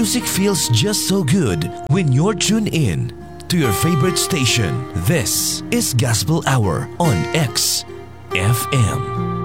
Music feels just so good when you're tuned in to your favorite station. This is Gospel Hour on XFM.